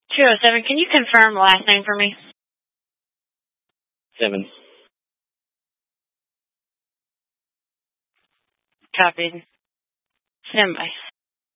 207, can you confirm the last name for me? 7. Copied. Stand by.